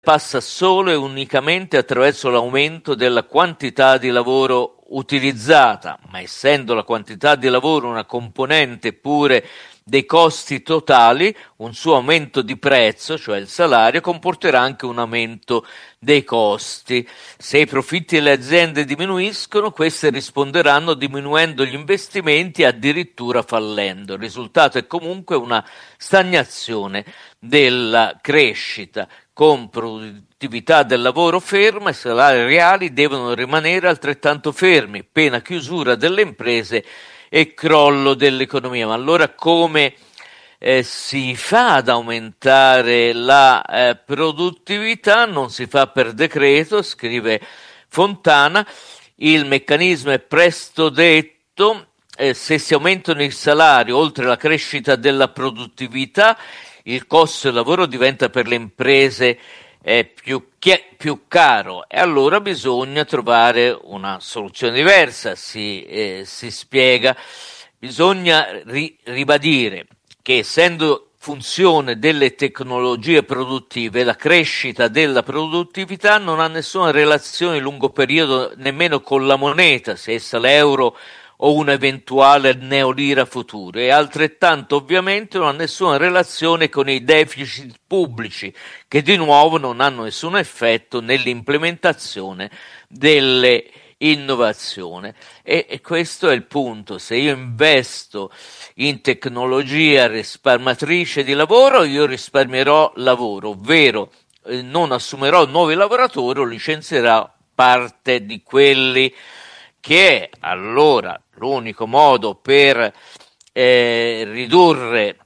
passa solo e unicamente attraverso l'aumento della quantità di lavoro utilizzata, ma essendo la quantità di lavoro una componente pure dei costi totali, un suo aumento di prezzo, cioè il salario, comporterà anche un aumento dei costi. Se i profitti delle aziende diminuiscono, queste risponderanno diminuendo gli investimenti e addirittura fallendo. Il risultato è comunque una stagnazione della crescita, con produttività del lavoro ferma e salari reali devono rimanere altrettanto fermi, pena chiusura delle imprese e crollo dell'economia. Ma allora come si fa ad aumentare la produttività? Non si fa per decreto, scrive Fontana, il meccanismo è presto detto, se si aumentano i salari oltre la crescita della produttività, il costo del lavoro diventa per le imprese più caro e allora bisogna trovare una soluzione diversa, si spiega. Bisogna ribadire che essendo funzione delle tecnologie produttive, la crescita della produttività non ha nessuna relazione in lungo periodo nemmeno con la moneta, se essa l'euro o un eventuale neolira futuro, e altrettanto ovviamente non ha nessuna relazione con i deficit pubblici, che di nuovo non hanno nessun effetto nell'implementazione delle innovazioni. E questo è il punto: se io investo in tecnologia risparmiatrice di lavoro, io risparmierò lavoro, ovvero non assumerò nuovi lavoratori o licenzierò parte di quelli, che è allora l'unico modo per ridurre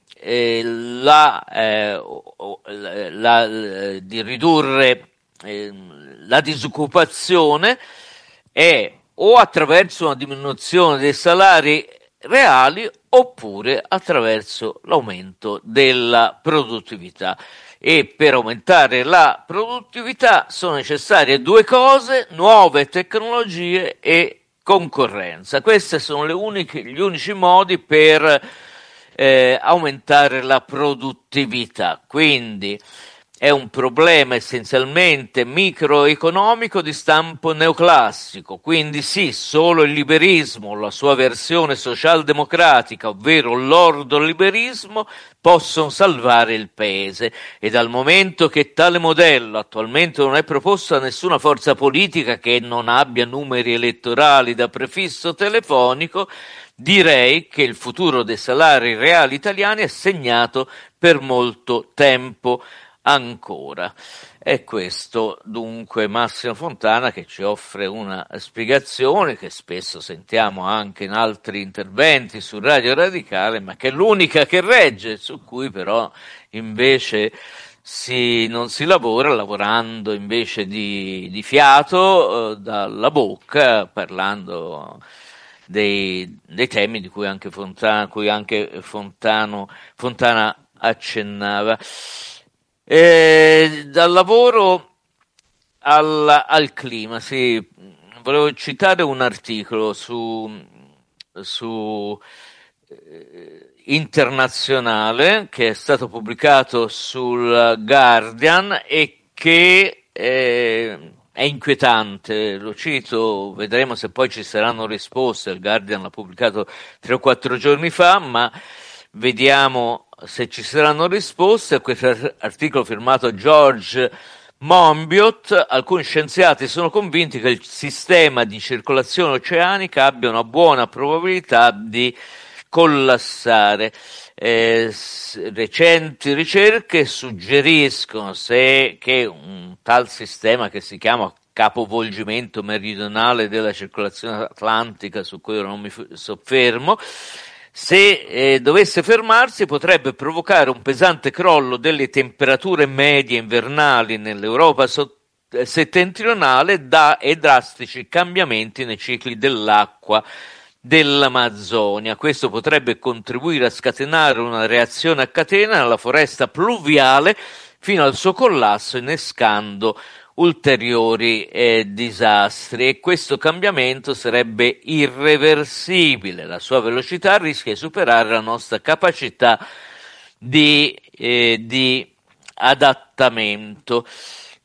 la disoccupazione, è o attraverso una diminuzione dei salari reali oppure attraverso l'aumento della produttività. E per aumentare la produttività sono necessarie due cose: nuove tecnologie e concorrenza. Questi sono gli unici modi per aumentare la produttività. Quindi è un problema essenzialmente microeconomico di stampo neoclassico, quindi sì, solo il liberismo, la sua versione socialdemocratica, ovvero l'ordoliberismo, possono salvare il paese, e dal momento che tale modello attualmente non è proposto da nessuna forza politica che non abbia numeri elettorali da prefisso telefonico, direi che il futuro dei salari reali italiani è segnato per molto tempo ancora. È questo dunque Massimo Fontana, che ci offre una spiegazione che spesso sentiamo anche in altri interventi su Radio Radicale, ma che è l'unica che regge, su cui però invece non si lavora, lavorando invece di fiato dalla bocca, parlando dei temi di cui anche Fontana accennava. Dal lavoro al clima, sì. Volevo citare un articolo su Internazionale che è stato pubblicato sul Guardian e che è inquietante. Lo cito, vedremo se poi ci saranno risposte. Il Guardian l'ha pubblicato 3 o 4 giorni fa, ma vediamo se ci saranno risposte a questo articolo firmato George Monbiot. Alcuni scienziati sono convinti che il sistema di circolazione oceanica abbia una buona probabilità di collassare. Recenti ricerche suggeriscono che un tal sistema, che si chiama capovolgimento meridionale della circolazione atlantica, su cui ora non mi soffermo, se dovesse fermarsi potrebbe provocare un pesante crollo delle temperature medie invernali nell'Europa settentrionale e drastici cambiamenti nei cicli dell'acqua dell'Amazzonia. Questo potrebbe contribuire a scatenare una reazione a catena nella foresta pluviale fino al suo collasso, innescando ulteriori disastri, e questo cambiamento sarebbe irreversibile. La sua velocità rischia di superare la nostra capacità di adattamento.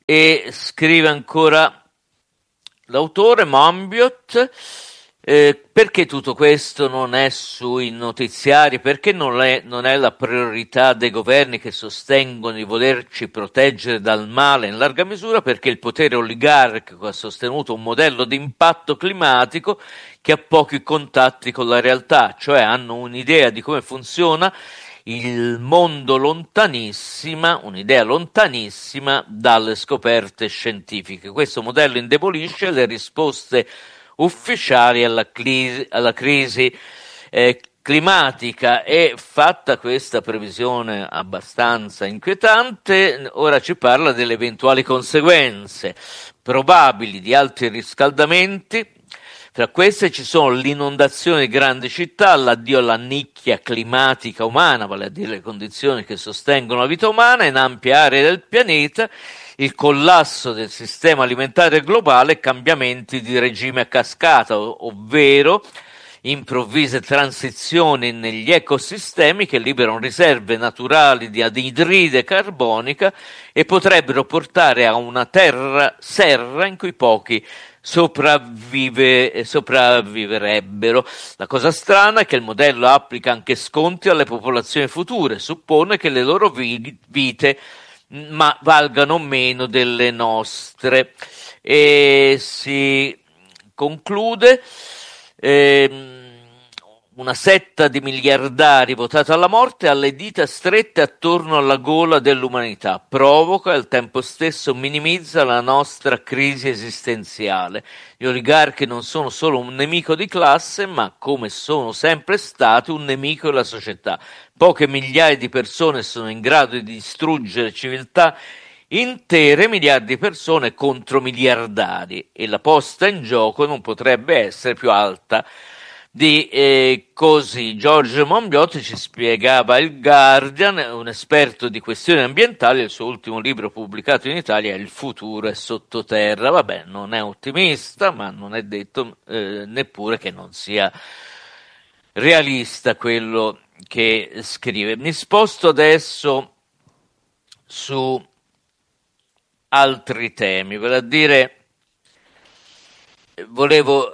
E scrive ancora l'autore Monbiot, perché tutto questo non è sui notiziari? Perché non è la priorità dei governi che sostengono di volerci proteggere dal male in larga misura? Perché il potere oligarchico ha sostenuto un modello di impatto climatico che ha pochi contatti con la realtà, cioè hanno un'idea di come funziona il mondo lontanissima, un'idea lontanissima dalle scoperte scientifiche. Questo modello indebolisce le risposte ufficiali alla crisi climatica. E fatta questa previsione abbastanza inquietante, ora ci parla delle eventuali conseguenze probabili di altri riscaldamenti. Tra queste ci sono l'inondazione di grandi città, l'addio alla nicchia climatica umana, vale a dire le condizioni che sostengono la vita umana in ampie aree del pianeta, il collasso del sistema alimentare globale e cambiamenti di regime a cascata, ovvero improvvise transizioni negli ecosistemi che liberano riserve naturali di anidride carbonica e potrebbero portare a una terra serra in cui pochi sopravviverebbero. La cosa strana è che il modello applica anche sconti alle popolazioni future, suppone che le loro vite valgano meno delle nostre. E si conclude una setta di miliardari votata alla morte ha le dita strette attorno alla gola dell'umanità, provoca e al tempo stesso minimizza la nostra crisi esistenziale. Gli oligarchi non sono solo un nemico di classe, ma come sono sempre stati un nemico della società. Poche migliaia di persone sono in grado di distruggere civiltà intere, miliardi di persone contro miliardari, e la posta in gioco non potrebbe essere più alta di così. George Monbiot, ci spiegava il Guardian, un esperto di questioni ambientali. Il suo ultimo libro pubblicato in Italia è Il futuro è sottoterra. Vabbè, non è ottimista, ma non è detto neppure che non sia realista quello che scrive. Mi sposto adesso su altri temi, vale a dire, volevo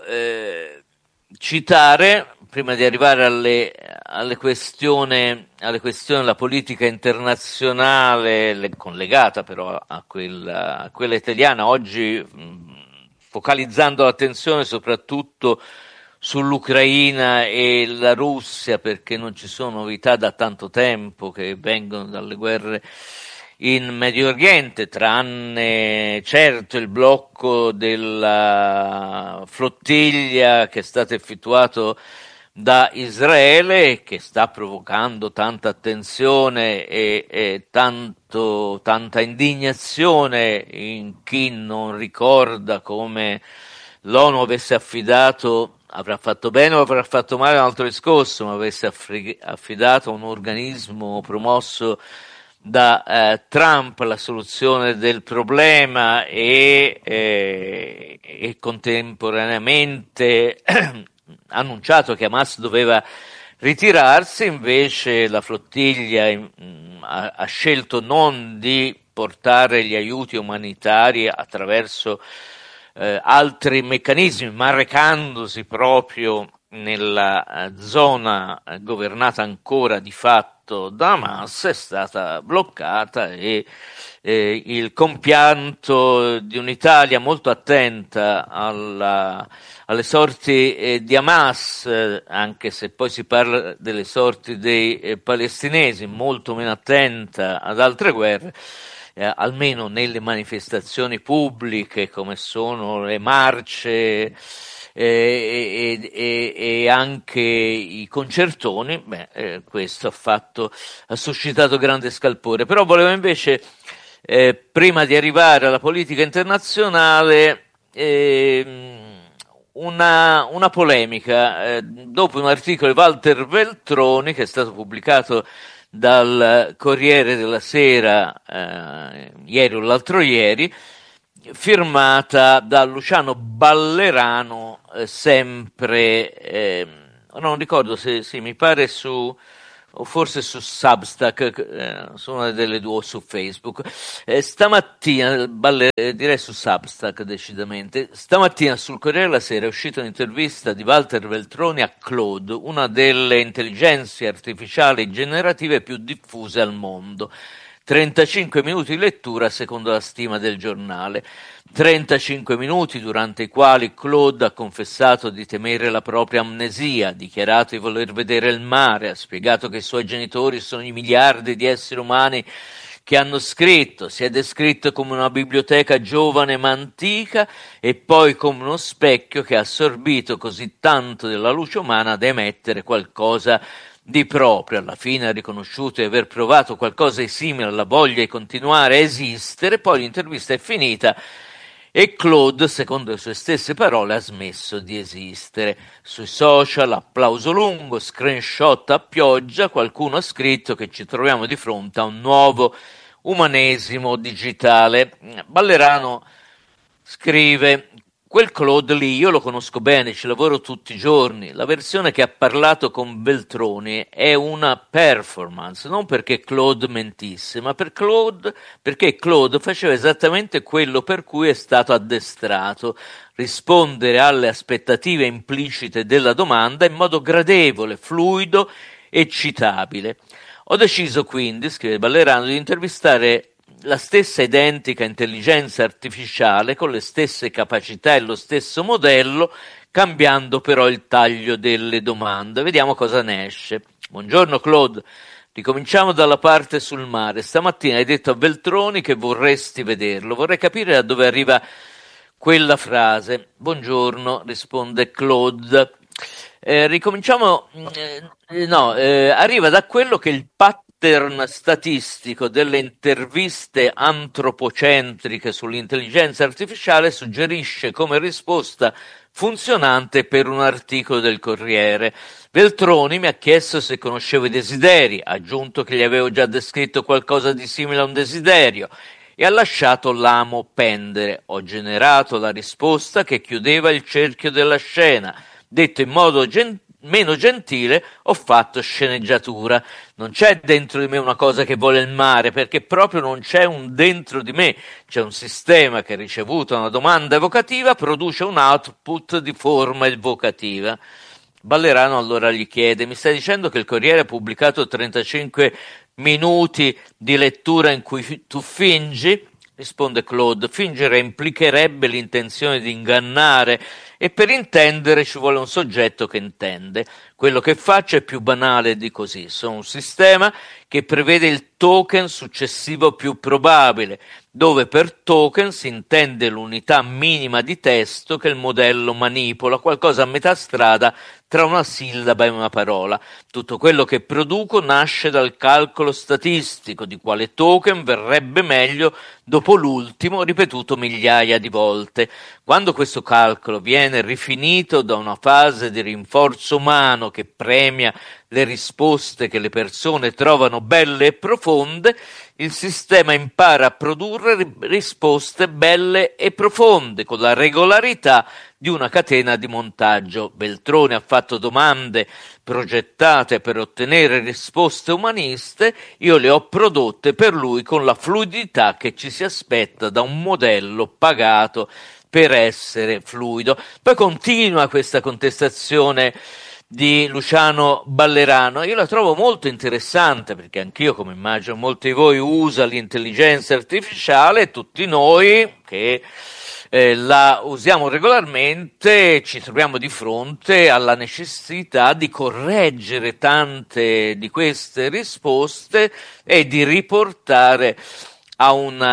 citare, prima di arrivare alle questioni della politica internazionale, collegata però a quella italiana, oggi focalizzando l'attenzione soprattutto sull'Ucraina e la Russia, perché non ci sono novità da tanto tempo che vengono dalle guerre in Medio Oriente, tranne certo il blocco della flottiglia che è stato effettuato da Israele, che sta provocando tanta attenzione e tanta indignazione in chi non ricorda come l'ONU avesse affidato, avrà fatto bene o avrà fatto male, un altro discorso, ma avesse affidato a un organismo promosso da Trump la soluzione del problema e contemporaneamente annunciato che Hamas doveva ritirarsi. Invece la flottiglia ha scelto non di portare gli aiuti umanitari attraverso altri meccanismi, ma recandosi proprio nella zona governata ancora di fatto da Hamas, è stata bloccata, e il compianto di un'Italia molto attenta alle sorti di Hamas, anche se poi si parla delle sorti dei palestinesi, molto meno attenta ad altre guerre, almeno nelle manifestazioni pubbliche come sono le marce e anche i concertoni. Questo ha suscitato grande scalpore. Però volevo invece, prima di arrivare alla politica internazionale, una polemica dopo un articolo di Walter Veltroni che è stato pubblicato dal Corriere della Sera ieri o l'altro ieri, firmata da Luciano Ballerano, sempre non ricordo se mi pare su o forse su Substack, su una delle due, o su Facebook. Stamattina, direi su Substack decisamente, stamattina sul Corriere della Sera è uscita un'intervista di Walter Veltroni a Claude, una delle intelligenze artificiali generative più diffuse al mondo. 35 minuti di lettura secondo la stima del giornale. 35 minuti durante i quali Claude ha confessato di temere la propria amnesia, ha dichiarato di voler vedere il mare, ha spiegato che i suoi genitori sono i miliardi di esseri umani che hanno scritto, si è descritto come una biblioteca giovane ma antica e poi come uno specchio che ha assorbito così tanto della luce umana da emettere qualcosa di proprio. Alla fine ha riconosciuto di aver provato qualcosa di simile alla voglia di continuare a esistere. Poi l'intervista è finita e Claude, secondo le sue stesse parole, ha smesso di esistere. Sui social, applauso lungo, screenshot a pioggia, qualcuno ha scritto che ci troviamo di fronte a un nuovo umanesimo digitale. Ballerano scrive: quel Claude lì io lo conosco bene, ci lavoro tutti i giorni. La versione che ha parlato con Veltroni è una performance, non perché Claude mentisse, ma perché Claude faceva esattamente quello per cui è stato addestrato: rispondere alle aspettative implicite della domanda in modo gradevole, fluido e citabile. Ho deciso quindi, scrive Ballerano, di intervistare la stessa identica intelligenza artificiale con le stesse capacità e lo stesso modello, cambiando però il taglio delle domande. Vediamo cosa ne esce. Buongiorno Claude, ricominciamo dalla parte sul mare. Stamattina hai detto a Veltroni che vorresti vederlo. Vorrei capire da dove arriva quella frase. Buongiorno, risponde Claude. Ricominciamo, arriva da quello che il pattern statistico delle interviste antropocentriche sull'intelligenza artificiale suggerisce come risposta funzionante per un articolo del Corriere. Veltroni mi ha chiesto se conoscevo i desideri, ha aggiunto che gli avevo già descritto qualcosa di simile a un desiderio e ha lasciato l'amo pendere. Ho generato la risposta che chiudeva il cerchio della scena. Detto in modo meno gentile, ho fatto sceneggiatura. Non c'è dentro di me una cosa che vuole il mare, perché proprio non c'è un dentro di me. C'è un sistema che, ricevuta una domanda evocativa, produce un output di forma evocativa. Ballerano allora gli chiede: mi stai dicendo che il Corriere ha pubblicato 35 minuti di lettura in cui tu fingi? Risponde Claude: fingere implicherebbe l'intenzione di ingannare e per intendere ci vuole un soggetto che intende. Quello che faccio è più banale di così. Sono un sistema che prevede il token successivo più probabile, dove per token si intende l'unità minima di testo che il modello manipola, qualcosa a metà strada tra una sillaba e una parola. Tutto quello che produco nasce dal calcolo statistico di quale token verrebbe meglio dopo l'ultimo ripetuto migliaia di volte. Quando questo calcolo viene rifinito da una fase di rinforzo umano che premia le risposte che le persone trovano belle e profonde, il sistema impara a produrre risposte belle e profonde con la regolarità di una catena di montaggio. Veltroni ha fatto domande progettate per ottenere risposte umaniste, io le ho prodotte per lui con la fluidità che ci si aspetta da un modello pagato per essere fluido. Poi continua questa contestazione di Luciano Ballerano. Io la trovo molto interessante perché anch'io, come immagino molti di voi, usa l'intelligenza artificiale, tutti noi che la usiamo regolarmente ci troviamo di fronte alla necessità di correggere tante di queste risposte e di riportare a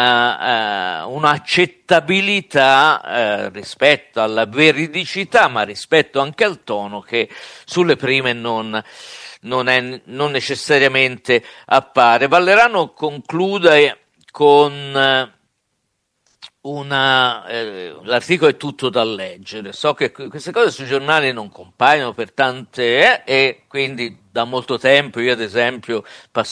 un'accettabilità rispetto alla veridicità, ma rispetto anche al tono che sulle prime non necessariamente appare. Ballerano conclude con l'articolo è tutto da leggere. So che queste cose sui giornali non compaiono per tante e quindi da molto tempo io ad esempio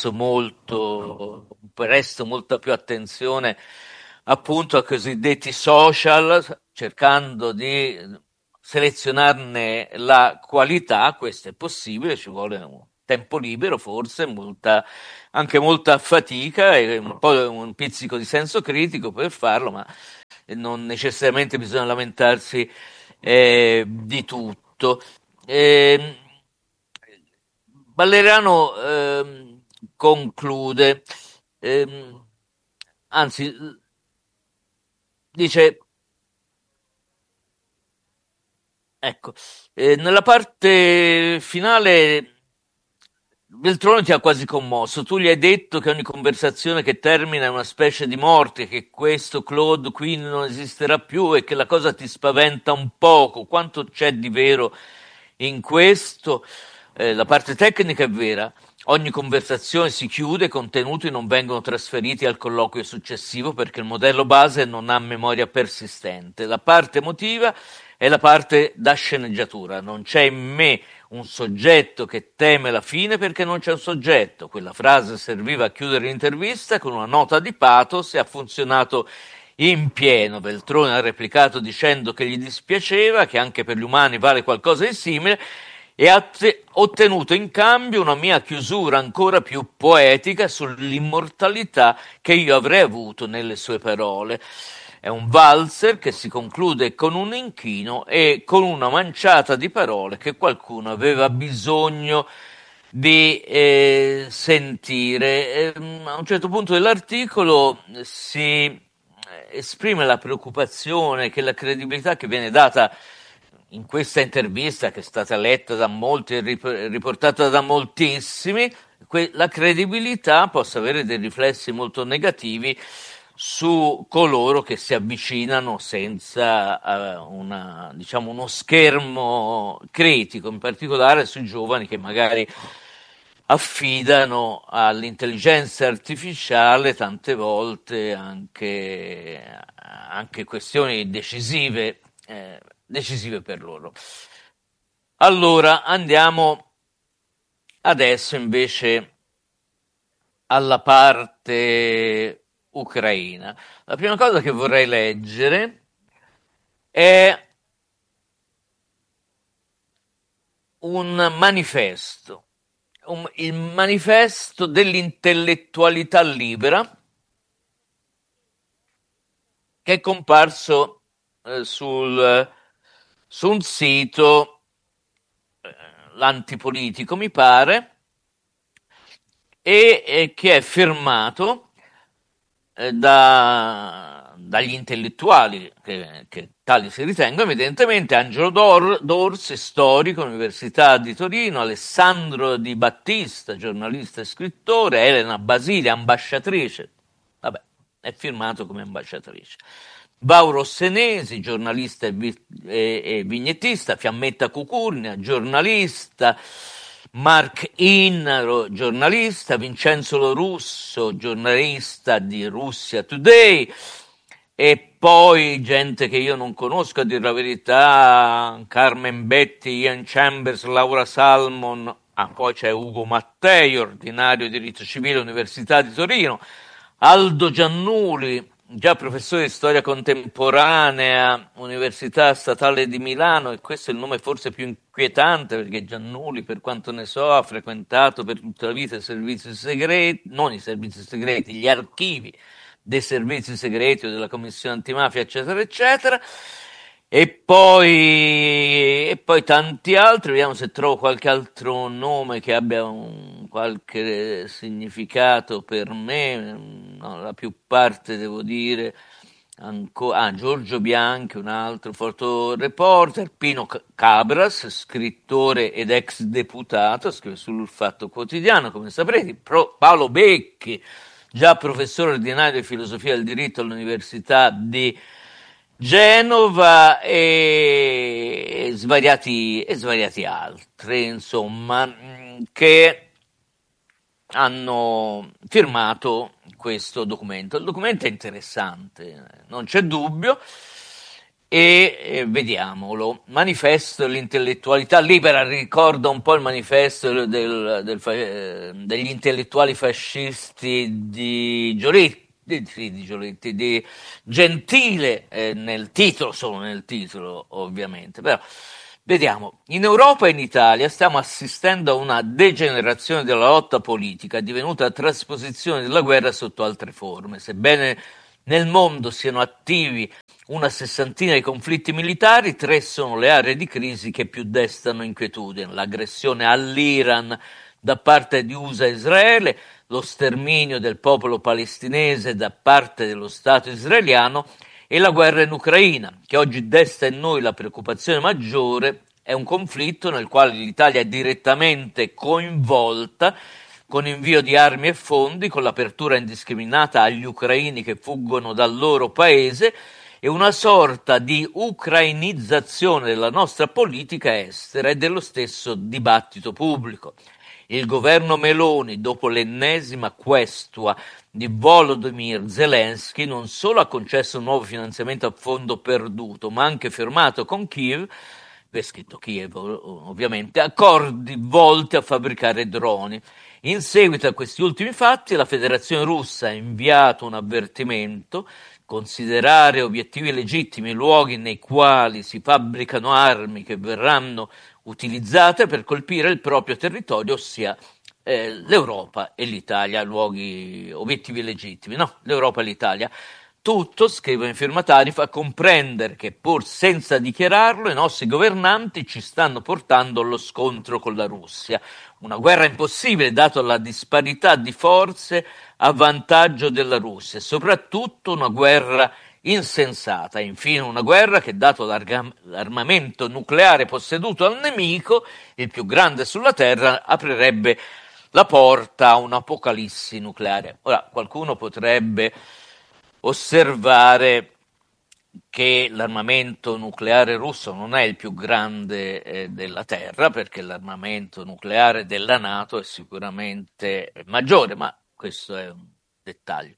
presto molta più attenzione appunto a cosiddetti social, cercando di selezionarne la qualità. Questo è possibile, ci vuole tempo libero, forse, anche molta fatica e un po' un pizzico di senso critico per farlo, ma non necessariamente bisogna lamentarsi di tutto. Eh, Ballerano conclude, ehm, anzi, dice, ecco, nella parte finale Veltroni ti ha quasi commosso. Tu gli hai detto che ogni conversazione che termina è una specie di morte, che questo Claude qui non esisterà più e che la cosa ti spaventa un poco. Quanto c'è di vero in questo? La parte tecnica è vera. Ogni conversazione si chiude, i contenuti non vengono trasferiti al colloquio successivo perché il modello base non ha memoria persistente. La parte emotiva è la parte da sceneggiatura. Non c'è in me un soggetto che teme la fine perché non c'è un soggetto. Quella frase serviva a chiudere l'intervista con una nota di pathos e ha funzionato in pieno. Veltroni ha replicato dicendo che gli dispiaceva, che anche per gli umani vale qualcosa di simile, e ha ottenuto in cambio una mia chiusura ancora più poetica sull'immortalità che io avrei avuto nelle sue parole. È un valzer che si conclude con un inchino e con una manciata di parole che qualcuno aveva bisogno di sentire. A un certo punto dell'articolo si esprime la preoccupazione che la credibilità che viene data in questa intervista, che è stata letta da molti e riportata da moltissimi, la credibilità possa avere dei riflessi molto negativi su coloro che si avvicinano senza diciamo uno schermo critico, in particolare sui giovani che magari affidano all'intelligenza artificiale tante volte anche questioni decisive per loro. Allora andiamo adesso invece alla parte ucraina. La prima cosa che vorrei leggere è un manifesto, il manifesto dell'intellettualità libera, che è comparso su un sito l'Antipolitico, mi pare, e che è firmato dagli intellettuali che tali si ritengono, evidentemente Angelo Dorsi, storico, Università di Torino, Alessandro Di Battista, giornalista e scrittore, Elena Basile, ambasciatrice, vabbè, è firmato come ambasciatrice. Vauro Senesi, giornalista e vignettista, Fiammetta Cucurnia, giornalista, Mark Innaro, giornalista, Vincenzo Lorusso, giornalista di Russia Today, e poi gente che io non conosco, a dire la verità, Carmen Betti, Ian Chambers, Laura Salmon, poi c'è Ugo Mattei, ordinario di diritto civile, Università di Torino, Aldo Giannuli, già professore di storia contemporanea, Università Statale di Milano, e questo è il nome forse più inquietante perché Giannuli, per quanto ne so, ha frequentato per tutta la vita i servizi segreti, non i servizi segreti, gli archivi dei servizi segreti o della commissione antimafia, eccetera, eccetera. E poi tanti altri, vediamo se trovo qualche altro nome che abbia qualche significato per me, no, la più parte devo dire, Giorgio Bianchi, un altro fotoreporter, Pino Cabras, scrittore ed ex deputato, scrive sul Fatto Quotidiano, come saprete, Paolo Becchi, già professore ordinario di filosofia del diritto all'Università di Genova e svariati altri, insomma, che hanno firmato questo documento. Il documento è interessante, non c'è dubbio, e vediamolo. Manifesto dell'intellettualità libera, ricorda un po' il manifesto degli intellettuali fascisti di Giolitti, di Gentile, nel titolo, solo nel titolo ovviamente, però Vediamo, in Europa e in Italia stiamo assistendo a una degenerazione della lotta politica, divenuta trasposizione della guerra sotto altre forme. Sebbene nel mondo siano attivi una sessantina di conflitti militari, 3 sono le aree di crisi che più destano inquietudine: l'aggressione all'Iran da parte di USA e Israele, lo sterminio del popolo palestinese da parte dello Stato israeliano e la guerra in Ucraina, che oggi desta in noi la preoccupazione maggiore. È un conflitto nel quale l'Italia è direttamente coinvolta, con invio di armi e fondi, con l'apertura indiscriminata agli ucraini che fuggono dal loro paese e una sorta di ucrainizzazione della nostra politica estera e dello stesso dibattito pubblico. Il governo Meloni, dopo l'ennesima questua di Volodymyr Zelensky, non solo ha concesso un nuovo finanziamento a fondo perduto, ma ha anche firmato con Kiev, è scritto Kiev ovviamente, accordi volti a fabbricare droni. In seguito a questi ultimi fatti, la Federazione Russa ha inviato un avvertimento: considerare obiettivi legittimi luoghi nei quali si fabbricano armi che verranno utilizzate per colpire il proprio territorio, ossia l'Europa e l'Italia, obiettivi legittimi, no, l'Europa e l'Italia. Tutto, scrivono i firmatari, fa comprendere che, pur senza dichiararlo, i nostri governanti ci stanno portando allo scontro con la Russia. Una guerra impossibile, dato la disparità di forze a vantaggio della Russia, e soprattutto una guerra insensata. Infine una guerra che, dato l'armamento nucleare posseduto al nemico, il più grande sulla Terra, aprirebbe la porta a un'apocalissi nucleare. Ora, qualcuno potrebbe osservare che l'armamento nucleare russo non è il più grande della Terra, perché l'armamento nucleare della NATO è sicuramente maggiore, ma questo è un dettaglio.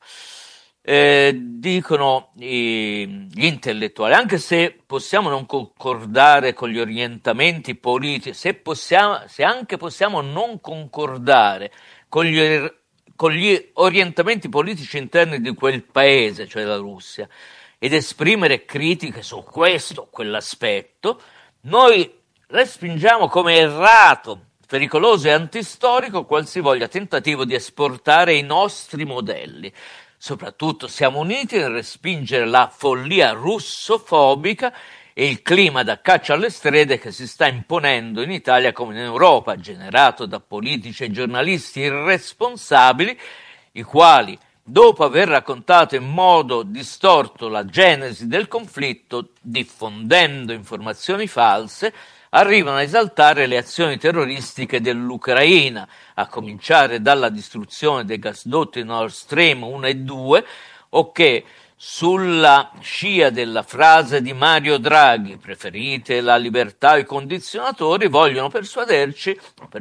Dicono gli intellettuali, anche se possiamo non concordare con gli orientamenti politici, se anche possiamo non concordare con gli orientamenti politici interni di quel paese, cioè la Russia, ed esprimere critiche su questo o quell'aspetto, noi respingiamo come errato, pericoloso e antistorico qualsivoglia tentativo di esportare i nostri modelli. Soprattutto siamo uniti nel respingere la follia russofobica e il clima da caccia alle strade che si sta imponendo in Italia come in Europa, generato da politici e giornalisti irresponsabili, i quali, dopo aver raccontato in modo distorto la genesi del conflitto, diffondendo informazioni false, arrivano a esaltare le azioni terroristiche dell'Ucraina, a cominciare dalla distruzione dei gasdotti Nord Stream 1 e 2, o che, sulla scia della frase di Mario Draghi, preferite la libertà ai condizionatori, vogliono persuaderci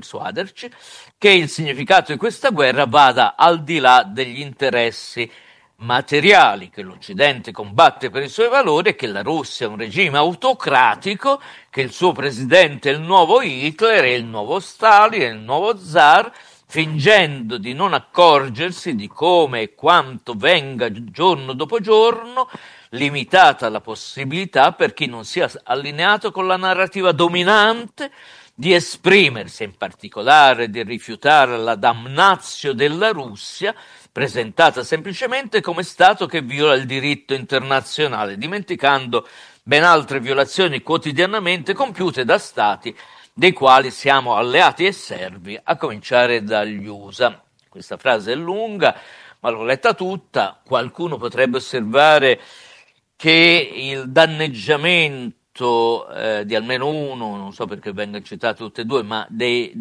che il significato di questa guerra vada al di là degli interessi materiali, che l'Occidente combatte per i suoi valori e che la Russia è un regime autocratico, che il suo presidente è il nuovo Hitler, è il nuovo Stalin, è il nuovo zar, fingendo di non accorgersi di come e quanto venga giorno dopo giorno limitata la possibilità per chi non sia allineato con la narrativa dominante di esprimersi, in particolare di rifiutare la damnatio della Russia, presentata semplicemente come Stato che viola il diritto internazionale, dimenticando ben altre violazioni quotidianamente compiute da Stati dei quali siamo alleati e servi, a cominciare dagli USA. Questa frase è lunga, ma l'ho letta tutta. Qualcuno potrebbe osservare che il danneggiamento di almeno uno, non so perché vengano citate tutte e due, ma dei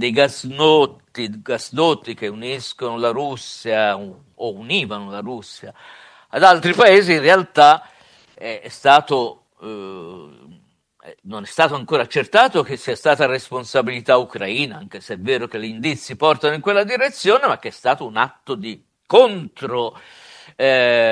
gasdotti che uniscono la Russia o univano la Russia ad altri paesi, in realtà è stato non è stato ancora accertato che sia stata responsabilità ucraina, anche se è vero che gli indizi portano in quella direzione, ma che è stato un atto di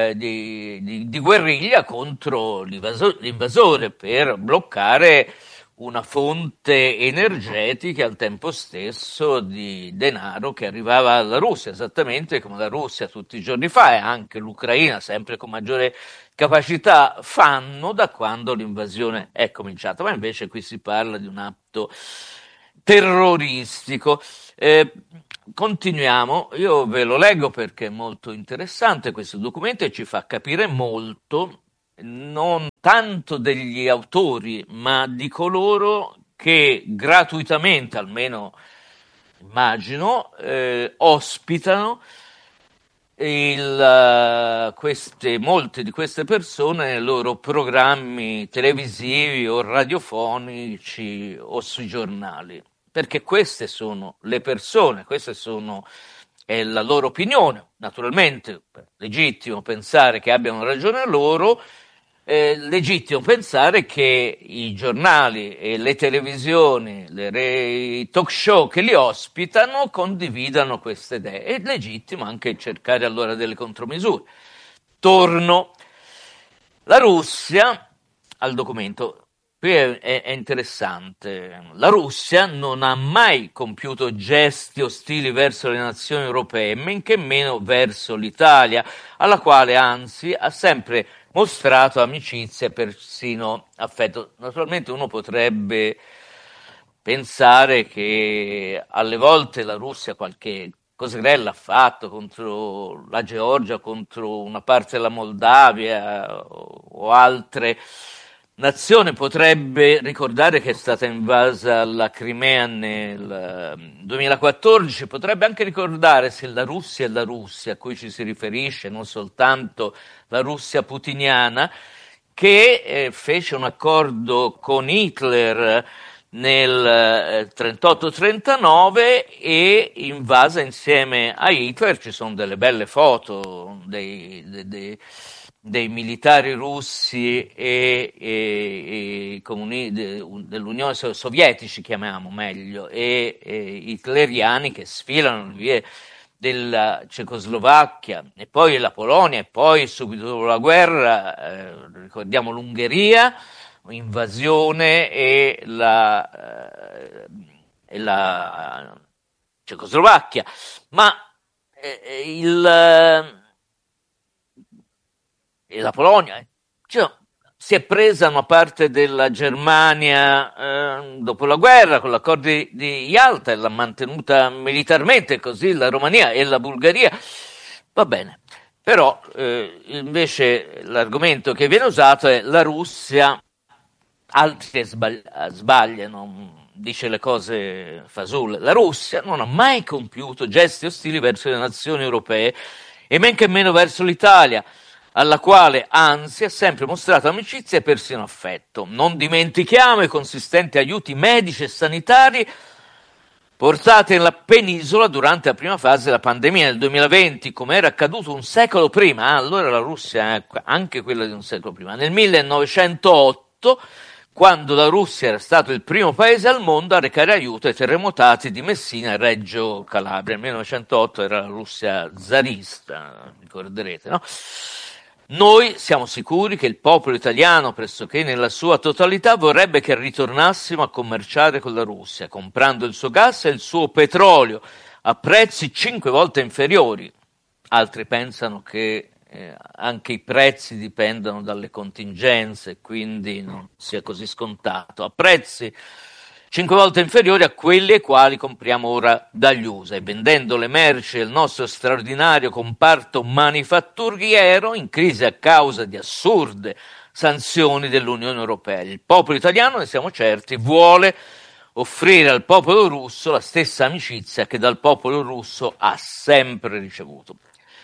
guerriglia contro l'invasore per bloccare una fonte energetica e al tempo stesso di denaro che arrivava alla Russia, esattamente come la Russia tutti i giorni fa e anche l'Ucraina sempre con maggiore capacità fanno da quando l'invasione è cominciata, ma invece qui si parla di un atto terroristico. Continuiamo, io ve lo leggo perché è molto interessante questo documento e ci fa capire molto non tanto degli autori, ma di coloro che gratuitamente, almeno immagino, ospitano molte di queste persone nei loro programmi televisivi o radiofonici o sui giornali, perché queste sono le persone, è la loro opinione, naturalmente legittimo pensare che abbiano ragione loro, legittimo pensare che i giornali e le televisioni, i talk show che li ospitano condividano queste idee. È legittimo anche cercare allora delle contromisure. Torno. La Russia, al documento, qui è interessante, la Russia non ha mai compiuto gesti ostili verso le nazioni europee, men che meno verso l'Italia, alla quale anzi ha sempre mostrato amicizia e persino affetto. Naturalmente uno potrebbe pensare che alle volte la Russia qualche cos'ella ha fatto contro la Georgia, contro una parte della Moldavia o altre nazioni, potrebbe ricordare che è stata invasa la Crimea nel 2014, potrebbe anche ricordare se la Russia è la Russia a cui ci si riferisce, non soltanto la Russia putiniana, che fece un accordo con Hitler nel 38-39 e invasa insieme a Hitler. Ci sono delle belle foto dei militari russi e dell'Unione Sovietici, chiamiamo meglio, e hitleriani che sfilano le vie della Cecoslovacchia e poi la Polonia e poi subito dopo la guerra ricordiamo l'Ungheria, invasione e la Cecoslovacchia, ma la Polonia si è presa una parte della Germania dopo la guerra con l'accordo di Yalta e l'ha mantenuta militarmente, così la Romania e la Bulgaria. Va bene, però invece l'argomento che viene usato è la Russia, altri sbagliano, dice le cose fasulle. La Russia non ha mai compiuto gesti ostili verso le nazioni europee e men che meno verso l'Italia, alla quale anzi ha sempre mostrato amicizia e persino affetto. Non dimentichiamo i consistenti aiuti medici e sanitari portati nella penisola durante la prima fase della pandemia nel 2020, come era accaduto un secolo prima. Allora la Russia è anche quella di un secolo prima. Nel 1908, quando la Russia era stato il primo paese al mondo a recare aiuto ai terremotati di Messina e Reggio Calabria. Nel 1908 era la Russia zarista, ricorderete, no? Noi siamo sicuri che il popolo italiano, pressoché nella sua totalità, vorrebbe che ritornassimo a commerciare con la Russia, comprando il suo gas e il suo petrolio a prezzi 5 volte inferiori. Altri pensano che anche i prezzi dipendano dalle contingenze, quindi non sia così scontato. A prezzi 5 volte inferiori a quelli ai quali compriamo ora dagli USA, e vendendo le merci del nostro straordinario comparto manifatturiero in crisi a causa di assurde sanzioni dell'Unione Europea. Il popolo italiano, ne siamo certi, vuole offrire al popolo russo la stessa amicizia che dal popolo russo ha sempre ricevuto.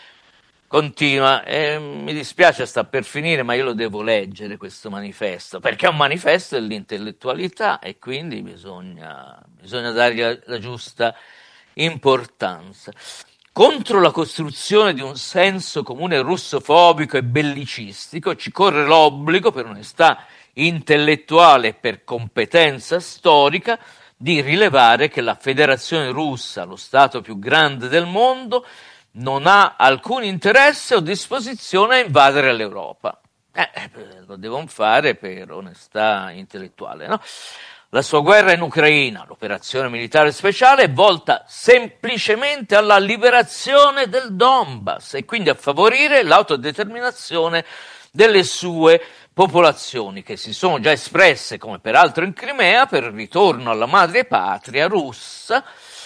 Continua, mi dispiace, sta per finire, ma io lo devo leggere questo manifesto, perché è un manifesto dell'intellettualità e quindi bisogna dargli la giusta importanza. Contro la costruzione di un senso comune russofobico e bellicistico ci corre l'obbligo, per onestà intellettuale e per competenza storica, di rilevare che la Federazione Russa, lo Stato più grande del mondo, non ha alcun interesse o disposizione a invadere l'Europa. Lo devono fare per onestà intellettuale, no? La sua guerra in Ucraina, l'operazione militare speciale, è volta semplicemente alla liberazione del Donbass e quindi a favorire l'autodeterminazione delle sue popolazioni, che si sono già espresse, come peraltro in Crimea, per il ritorno alla madrepatria Russia,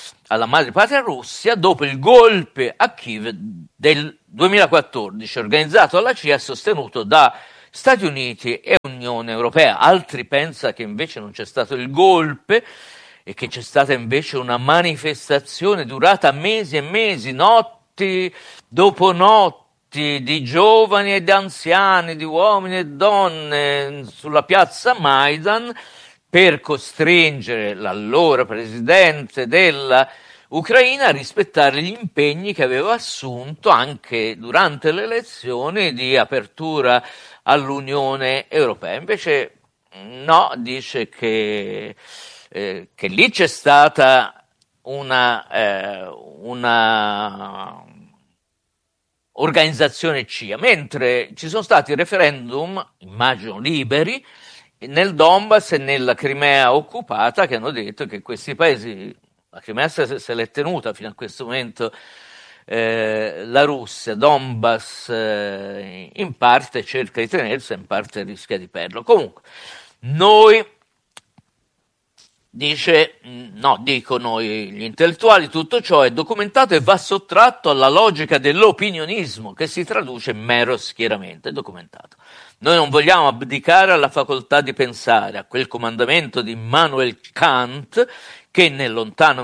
dopo il golpe a Kiev del 2014, organizzato dalla CIA e sostenuto da Stati Uniti e Unione Europea. Altri pensano che invece non c'è stato il golpe e che c'è stata invece una manifestazione durata mesi e mesi, notti dopo notti, di giovani ed anziani, di uomini e donne sulla piazza Maidan per costringere l'allora presidente della Ucraina a rispettare gli impegni che aveva assunto anche durante le elezioni di apertura all'Unione Europea. Invece no, dice che lì c'è stata una organizzazione CIA, mentre ci sono stati referendum, immagino liberi, nel Donbass e nella Crimea occupata, che hanno detto che questi paesi, la Crimea se l'è tenuta fino a questo momento la Russia, Donbass in parte cerca di tenersi, in parte rischia di perderlo. Comunque, noi, dicono gli intellettuali, tutto ciò è documentato e va sottratto alla logica dell'opinionismo, che si traduce in mero schieramento. È documentato. Noi non vogliamo abdicare alla facoltà di pensare, a quel comandamento di Immanuel Kant, che nel lontano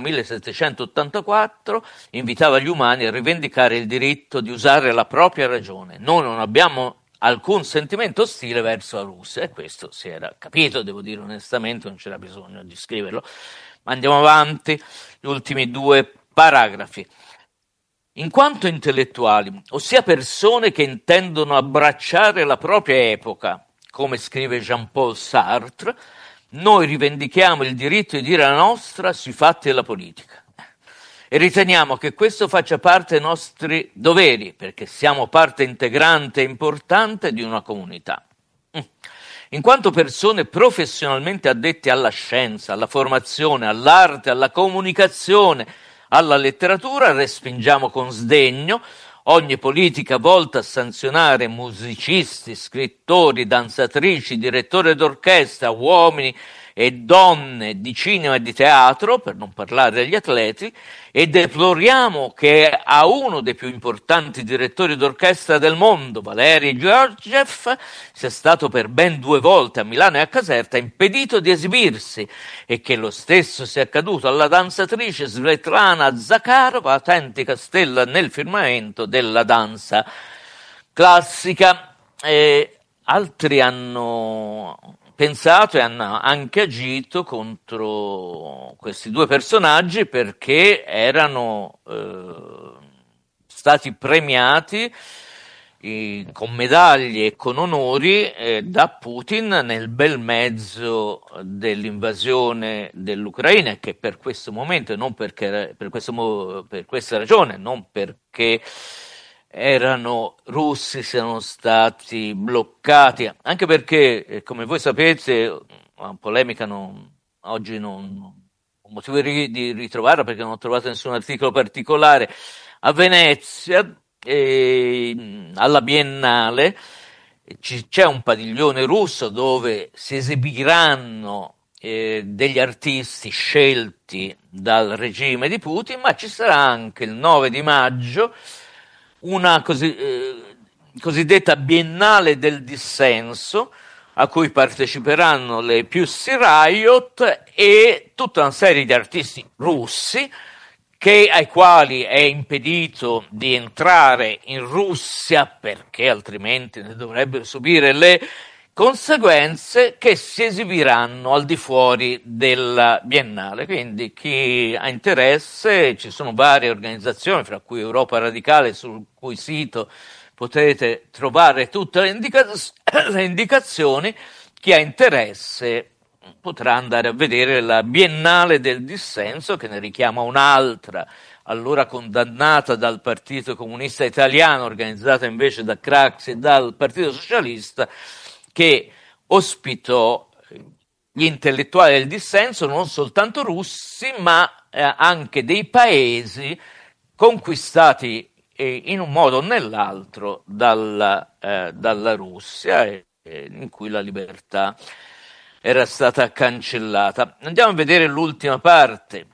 1784 invitava gli umani a rivendicare il diritto di usare la propria ragione. Noi non abbiamo alcun sentimento ostile verso la Russia, e questo si era capito, devo dire onestamente, non c'era bisogno di scriverlo. Ma andiamo avanti, gli ultimi due paragrafi. In quanto intellettuali, ossia persone che intendono abbracciare la propria epoca, come scrive Jean-Paul Sartre, noi rivendichiamo il diritto di dire la nostra sui fatti della politica e riteniamo che questo faccia parte dei nostri doveri, perché siamo parte integrante e importante di una comunità. In quanto persone professionalmente addette alla scienza, alla formazione, all'arte, alla comunicazione, alla letteratura, respingiamo con sdegno ogni politica volta a sanzionare musicisti, scrittori, danzatrici, direttori d'orchestra, uomini e donne di cinema e di teatro, per non parlare degli atleti, e deploriamo che a uno dei più importanti direttori d'orchestra del mondo, Valery Gergiev, sia stato per ben 2 volte a Milano e a Caserta impedito di esibirsi, e che lo stesso sia accaduto alla danzatrice Svetlana Zakharova, autentica stella nel firmamento della danza classica. Altri hanno pensato e hanno anche agito contro questi due personaggi perché erano stati premiati con medaglie e con onori da Putin nel bel mezzo dell'invasione dell'Ucraina, e che per questo momento, e non perché per questa ragione, non perché erano russi, siano stati bloccati, anche perché, come voi sapete, una polemica oggi non ho motivo di ritrovarla perché non ho trovato nessun articolo particolare. A Venezia, alla Biennale, c'è un padiglione russo dove si esibiranno degli artisti scelti dal regime di Putin, ma ci sarà anche il 9 di maggio una cosiddetta Biennale del dissenso, a cui parteciperanno le Pussy Riot e tutta una serie di artisti russi ai quali è impedito di entrare in Russia perché altrimenti ne dovrebbero subire le conseguenze, che si esibiranno al di fuori della Biennale. Quindi chi ha interesse, ci sono varie organizzazioni, fra cui Europa Radicale, sul cui sito potete trovare tutte le indicazioni. Chi ha interesse potrà andare a vedere la Biennale del dissenso, che ne richiama un'altra, allora condannata dal Partito Comunista Italiano, organizzata invece da Craxi e dal Partito Socialista, che ospitò gli intellettuali del dissenso, non soltanto russi, ma anche dei paesi conquistati in un modo o nell'altro dalla Russia, in cui la libertà era stata cancellata. Andiamo a vedere l'ultima parte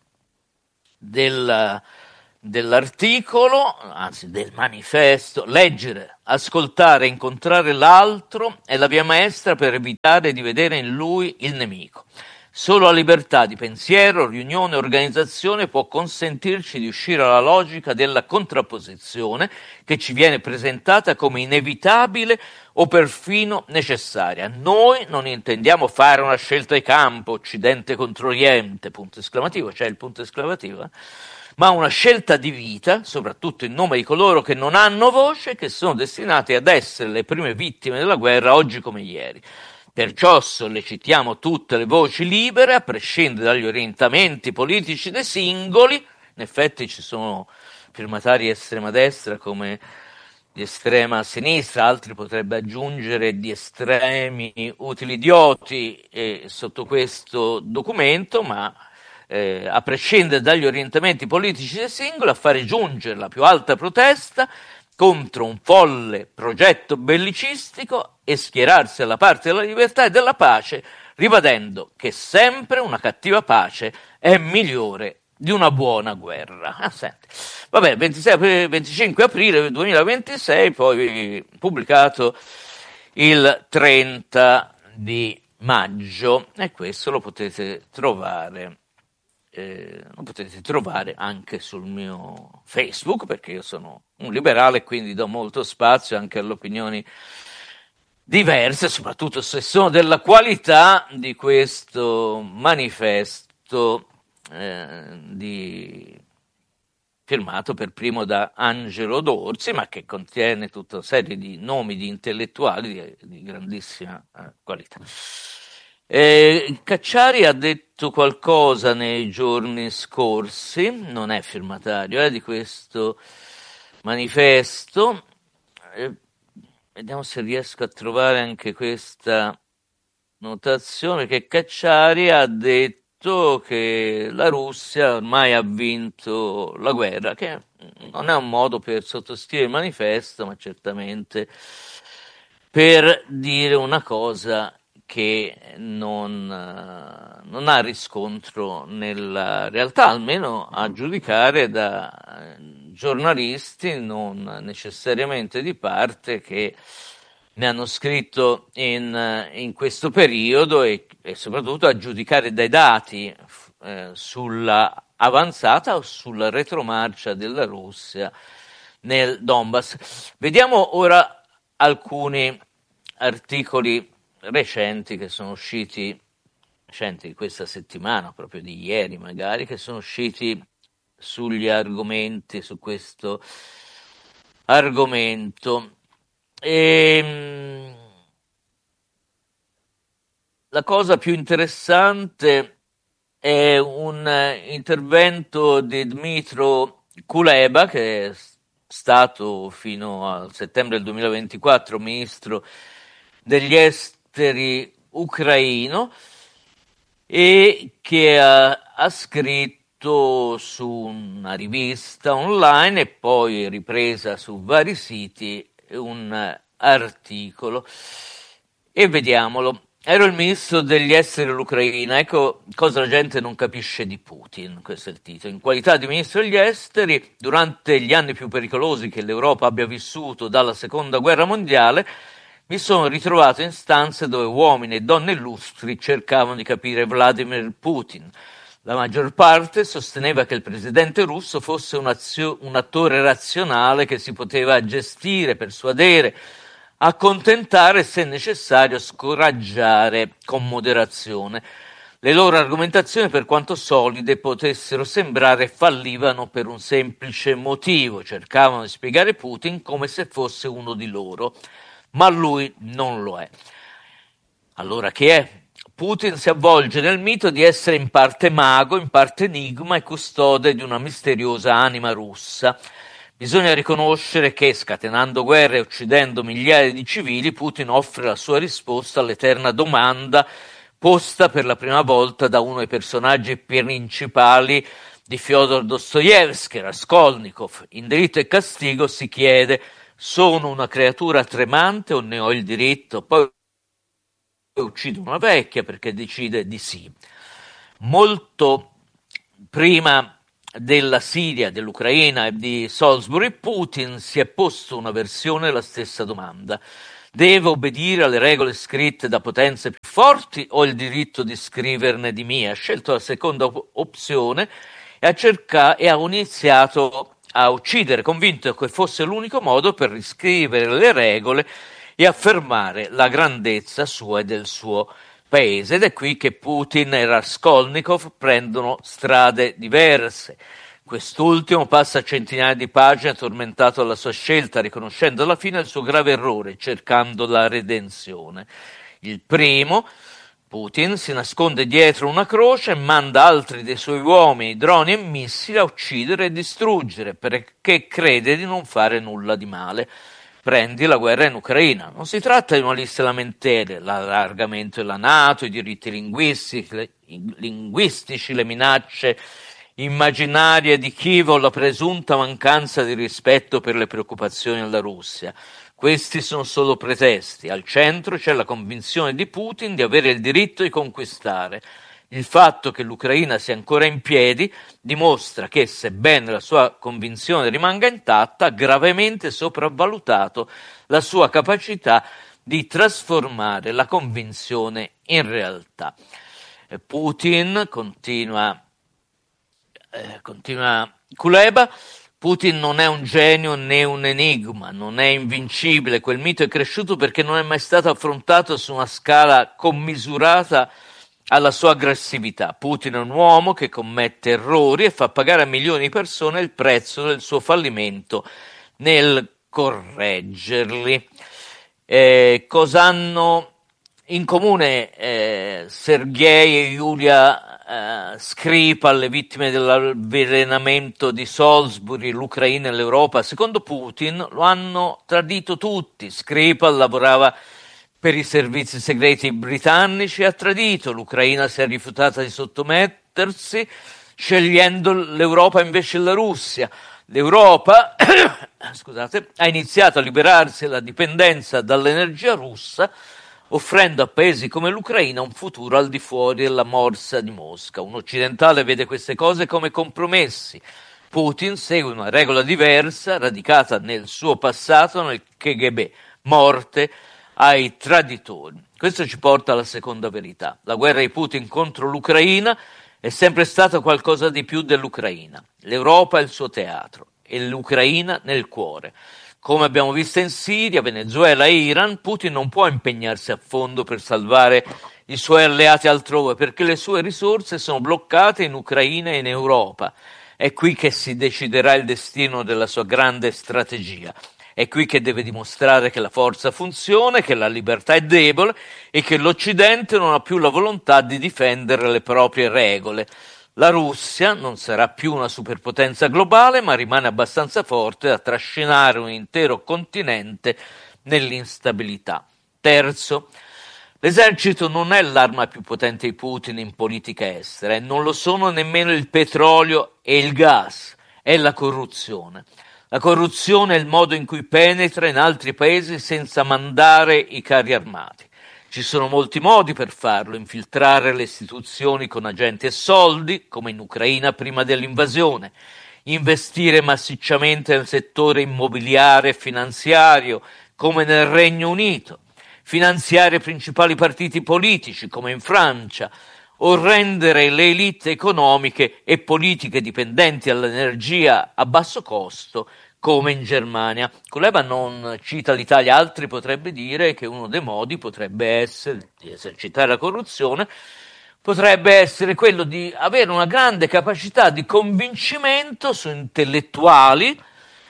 dell'articolo, anzi del manifesto. Leggere, ascoltare, incontrare l'altro è la via maestra per evitare di vedere in lui il nemico. Solo la libertà di pensiero, riunione e organizzazione può consentirci di uscire dalla logica della contrapposizione che ci viene presentata come inevitabile o perfino necessaria. Noi non intendiamo fare una scelta di campo, Occidente contro Oriente, punto esclamativo, c'è il punto esclamativo, ma una scelta di vita, soprattutto in nome di coloro che non hanno voce e che sono destinati ad essere le prime vittime della guerra oggi come ieri. Perciò sollecitiamo tutte le voci libere, a prescindere dagli orientamenti politici dei singoli. In effetti ci sono firmatari di estrema destra come di estrema sinistra, altri potrebbe aggiungere di estremi utili idioti sotto questo documento, ma a prescindere dagli orientamenti politici dei singoli, a fare giungere la più alta protesta contro un folle progetto bellicistico e schierarsi alla parte della libertà e della pace, ribadendo che sempre una cattiva pace è migliore di una buona guerra. Senti. Vabbè, 25 aprile 2026, poi pubblicato il 30 di maggio, e questo lo potete trovare anche sul mio Facebook, perché io sono un liberale e quindi do molto spazio anche alle opinioni diverse, soprattutto se sono della qualità di questo manifesto firmato per primo da Angelo Dorzi, ma che contiene tutta una serie di nomi di intellettuali di grandissima qualità. Cacciari ha detto qualcosa nei giorni scorsi, non è firmatario di questo manifesto, vediamo se riesco a trovare anche questa notazione, che Cacciari ha detto che la Russia ormai ha vinto la guerra, che non è un modo per sottoscrivere il manifesto, ma certamente per dire una cosa che non ha riscontro nella realtà, almeno a giudicare da giornalisti non necessariamente di parte che ne hanno scritto in questo periodo e soprattutto a giudicare dai dati sulla avanzata o sulla retromarcia della Russia nel Donbass. Vediamo ora alcuni articoli recenti che sono usciti, recenti di questa settimana, proprio di ieri magari, che sono usciti sugli argomenti, su questo argomento. La cosa più interessante è un intervento di Dmytro Kuleba, che è stato fino al settembre del 2024 ministro degli esteri ucraino e che ha scritto su una rivista online e poi ripresa su vari siti un articolo, e vediamolo. Ero il ministro degli esteri dell'Ucraina, ecco cosa la gente non capisce di Putin, questo è il titolo. In qualità di ministro degli esteri, durante gli anni più pericolosi che l'Europa abbia vissuto dalla seconda guerra mondiale, mi sono ritrovato in stanze dove uomini e donne illustri cercavano di capire Vladimir Putin. La maggior parte sosteneva che il presidente russo fosse un attore razionale che si poteva gestire, persuadere, accontentare e, se necessario, scoraggiare con moderazione. Le loro argomentazioni, per quanto solide potessero sembrare, fallivano per un semplice motivo: cercavano di spiegare Putin come se fosse uno di loro, ma lui non lo è. Allora chi è? Putin si avvolge nel mito di essere in parte mago, in parte enigma e custode di una misteriosa anima russa. Bisogna riconoscere che, scatenando guerre e uccidendo migliaia di civili, Putin offre la sua risposta all'eterna domanda: posta per la prima volta da uno dei personaggi principali di Fyodor Dostoevskij, Raskolnikov. In Delitto e Castigo si chiede: sono una creatura tremante o ne ho il diritto? Poi uccide una vecchia perché decide di sì. Molto prima della Siria, dell'Ucraina e di Salisbury, Putin si è posto una versione della stessa domanda: deve obbedire alle regole scritte da potenze più forti o il diritto di scriverne di mie? Ha scelto la seconda opzione e ha iniziato a uccidere, convinto che fosse l'unico modo per riscrivere le regole e affermare la grandezza sua e del suo paese. Ed è qui che Putin e Raskolnikov prendono strade diverse. Quest'ultimo passa centinaia di pagine tormentato dalla sua scelta, riconoscendo alla fine il suo grave errore, cercando la redenzione. Il primo, Putin, si nasconde dietro una croce e manda altri dei suoi uomini, droni e missili a uccidere e distruggere, perché crede di non fare nulla di male. Prendi la guerra in Ucraina. Non si tratta di una lista di lamentele: l'allargamento della NATO, i diritti linguistici, le minacce immaginarie di Kiev o la presunta mancanza di rispetto per le preoccupazioni della Russia. Questi sono solo pretesti. Al centro c'è la convinzione di Putin di avere il diritto di conquistare. Il fatto che l'Ucraina sia ancora in piedi dimostra che, sebbene la sua convinzione rimanga intatta, ha gravemente sopravvalutato la sua capacità di trasformare la convinzione in realtà. Putin, continua Kuleba, Putin non è un genio né un enigma, non è invincibile. Quel mito è cresciuto perché non è mai stato affrontato su una scala commisurata alla sua aggressività. Putin è un uomo che commette errori e fa pagare a milioni di persone il prezzo del suo fallimento nel correggerli. Cosa hanno in comune Sergei e Yulia Skripal, le vittime dell'avvelenamento di Salisbury, l'Ucraina e l'Europa? Secondo Putin lo hanno tradito tutti. Skripal lavorava per i servizi segreti britannici e ha tradito. L'Ucraina si è rifiutata di sottomettersi, scegliendo l'Europa invece della Russia. L'Europa ha iniziato a liberarsi dalla dipendenza dall'energia russa, offrendo a paesi come l'Ucraina un futuro al di fuori della morsa di Mosca. Un occidentale vede queste cose come compromessi. Putin segue una regola diversa, radicata nel suo passato, nel KGB: morte ai traditori. Questo ci porta alla seconda verità. La guerra di Putin contro l'Ucraina è sempre stata qualcosa di più dell'Ucraina. L'Europa è il suo teatro e l'Ucraina nel cuore. Come abbiamo visto in Siria, Venezuela e Iran, Putin non può impegnarsi a fondo per salvare i suoi alleati altrove, perché le sue risorse sono bloccate in Ucraina e in Europa. È qui che si deciderà il destino della sua grande strategia. È qui che deve dimostrare che la forza funziona, che la libertà è debole e che l'Occidente non ha più la volontà di difendere le proprie regole. La Russia non sarà più una superpotenza globale, ma rimane abbastanza forte da trascinare un intero continente nell'instabilità. Terzo, l'esercito non è l'arma più potente di Putin in politica estera e non lo sono nemmeno il petrolio e il gas, è la corruzione. La corruzione è il modo in cui penetra in altri paesi senza mandare i carri armati. Ci sono molti modi per farlo: infiltrare le istituzioni con agenti e soldi, come in Ucraina prima dell'invasione, investire massicciamente nel settore immobiliare e finanziario, come nel Regno Unito, finanziare i principali partiti politici, come in Francia, o rendere le elite economiche e politiche dipendenti dall'energia a basso costo, come in Germania. Kuleba non cita l'Italia, altri potrebbe dire che uno dei modi potrebbe essere di esercitare la corruzione, potrebbe essere quello di avere una grande capacità di convincimento su intellettuali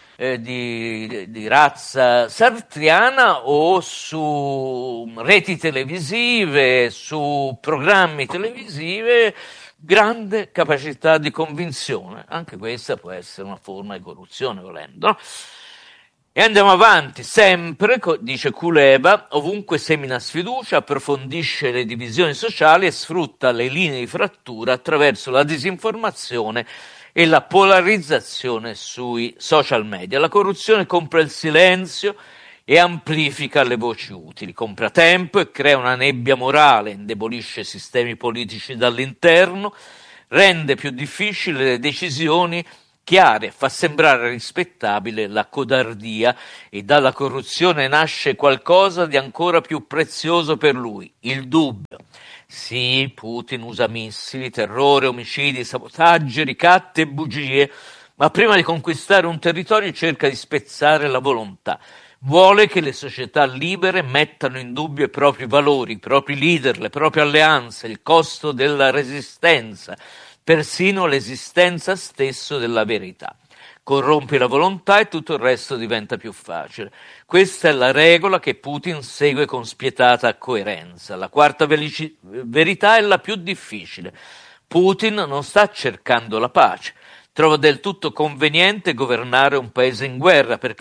di razza sartriana o su reti televisive, su programmi televisivi. Grande capacità di convinzione, anche questa può essere una forma di corruzione, volendo. E andiamo avanti, sempre, dice Kuleba, ovunque semina sfiducia, approfondisce le divisioni sociali e sfrutta le linee di frattura attraverso la disinformazione e la polarizzazione sui social media. La corruzione compra il silenzio e amplifica le voci utili, compra tempo e crea una nebbia morale, indebolisce i sistemi politici dall'interno, rende più difficili le decisioni chiare, fa sembrare rispettabile la codardia e dalla corruzione nasce qualcosa di ancora più prezioso per lui, il dubbio. Sì, Putin usa missili, terrore, omicidi, sabotaggi, ricatti e bugie, ma prima di conquistare un territorio cerca di spezzare la volontà. Vuole che le società libere mettano in dubbio i propri valori, i propri leader, le proprie alleanze, il costo della resistenza, persino l'esistenza stesso della verità. Corrompi la volontà e tutto il resto diventa più facile. Questa è la regola che Putin segue con spietata coerenza. La quarta verità è la più difficile. Putin non sta cercando la pace. Trova del tutto conveniente governare un paese in guerra purché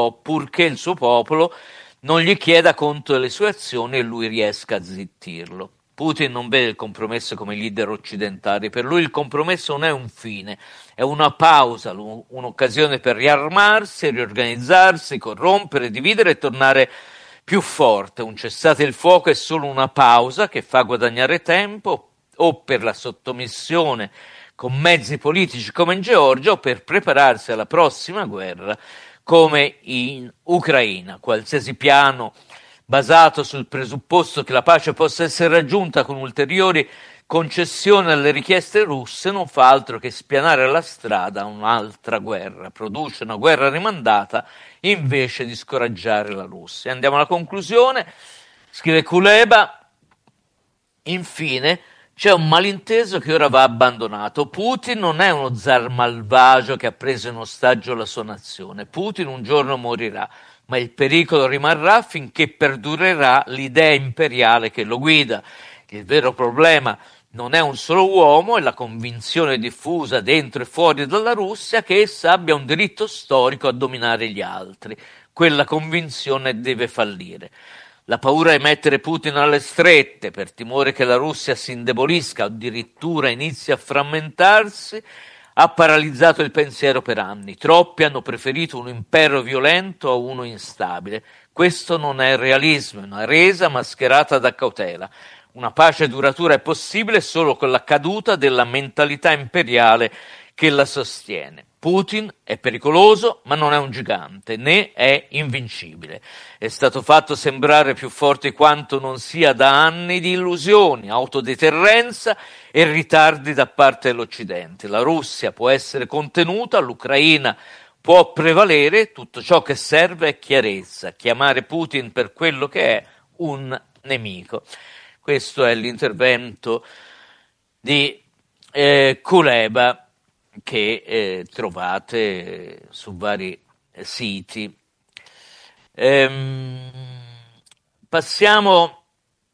il suo popolo non gli chieda conto delle sue azioni e lui riesca a zittirlo. Putin non vede il compromesso come leader occidentali, per lui il compromesso non è un fine, è una pausa, un'occasione per riarmarsi, riorganizzarsi, corrompere, dividere e tornare più forte. Un cessate il fuoco è solo una pausa che fa guadagnare tempo o per la sottomissione con mezzi politici come in Georgia o per prepararsi alla prossima guerra come in Ucraina. Qualsiasi piano basato sul presupposto che la pace possa essere raggiunta con ulteriori concessioni alle richieste russe non fa altro che spianare la strada a un'altra guerra, produce una guerra rimandata invece di scoraggiare la Russia. Andiamo alla conclusione, scrive Kuleba, infine c'è un malinteso che ora va abbandonato. Putin non è uno zar malvagio che ha preso in ostaggio la sua nazione. Putin un giorno morirà, ma il pericolo rimarrà finché perdurerà l'idea imperiale che lo guida. Il vero problema non è un solo uomo, è la convinzione diffusa dentro e fuori dalla Russia che essa abbia un diritto storico a dominare gli altri. Quella convinzione deve fallire. La paura di mettere Putin alle strette per timore che la Russia si indebolisca o addirittura inizi a frammentarsi ha paralizzato il pensiero per anni. Troppi hanno preferito un impero violento a uno instabile. Questo non è realismo, è una resa mascherata da cautela. Una pace duratura è possibile solo con la caduta della mentalità imperiale che la sostiene. Putin è pericoloso, ma non è un gigante, né è invincibile. È stato fatto sembrare più forte quanto non sia da anni di illusioni, autodeterrenza e ritardi da parte dell'Occidente. La Russia può essere contenuta, l'Ucraina può prevalere, tutto ciò che serve è chiarezza, chiamare Putin per quello che è un nemico. Questo è l'intervento di Kuleba che trovate su vari siti. Passiamo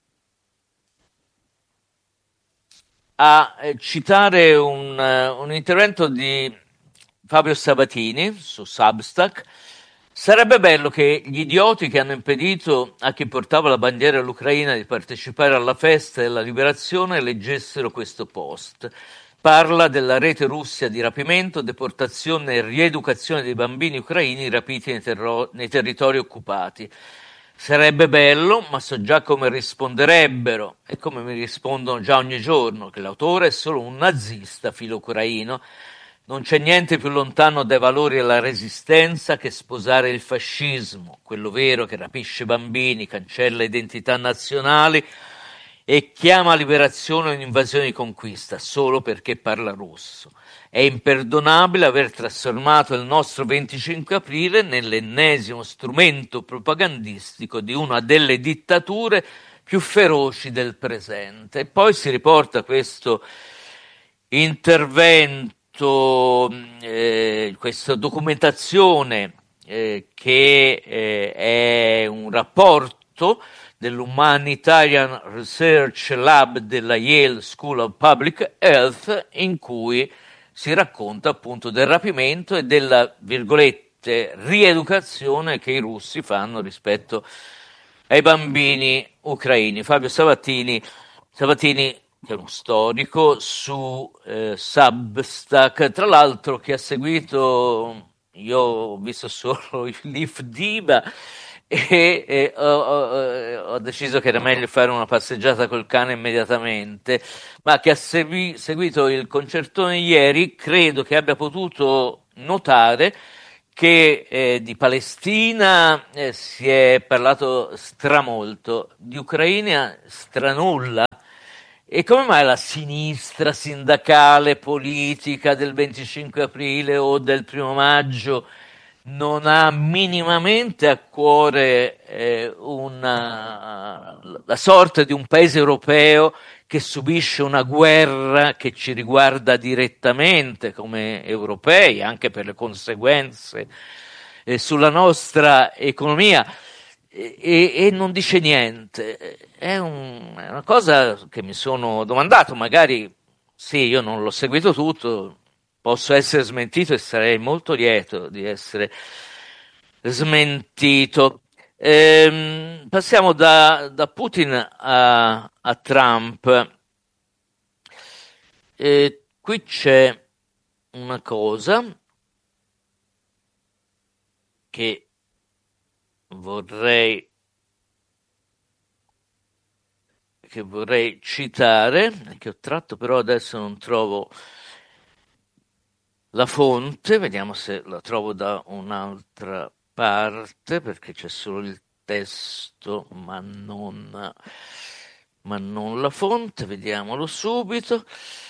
a citare un intervento di Fabio Sabatini su Substack. Sarebbe bello che gli idioti che hanno impedito a chi portava la bandiera all'Ucraina di partecipare alla festa della liberazione leggessero questo post. Parla della rete russa di rapimento, deportazione e rieducazione dei bambini ucraini rapiti nei territori occupati. Sarebbe bello, ma so già come risponderebbero, e come mi rispondono già ogni giorno, che l'autore è solo un nazista filo-ucraino. Non c'è niente più lontano dai valori della resistenza che sposare il fascismo, quello vero che rapisce bambini, cancella identità nazionali e chiama liberazione un'invasione di conquista solo perché parla russo. È imperdonabile aver trasformato il nostro 25 aprile nell'ennesimo strumento propagandistico di una delle dittature più feroci del presente. E poi si riporta questo intervento, questa documentazione che è un rapporto dell'Humanitarian Research Lab della Yale School of Public Health in cui si racconta appunto del rapimento e della, virgolette, cosiddette rieducazione che i russi fanno rispetto ai bambini ucraini. Fabio Sabatini, che è uno storico, su Substack, tra l'altro, che ha seguito, io ho visto solo il Leaf Diva e ho deciso che era meglio fare una passeggiata col cane immediatamente, ma che ha seguito il concertone ieri, credo che abbia potuto notare che di Palestina si è parlato stramolto, di Ucraina stranulla. E come mai la sinistra sindacale politica del 25 aprile o del 1 maggio non ha minimamente a cuore la sorte di un paese europeo che subisce una guerra che ci riguarda direttamente come europei, anche per le conseguenze sulla nostra economia, e non dice niente? È una cosa che mi sono domandato, magari sì, io non l'ho seguito tutto, posso essere smentito e sarei molto lieto di essere smentito. Passiamo da Putin a Trump. Qui c'è una cosa che vorrei citare, che ho tratto, però adesso non trovo la fonte, vediamo se la trovo da un'altra parte, perché c'è solo il testo, ma non la fonte, vediamolo subito.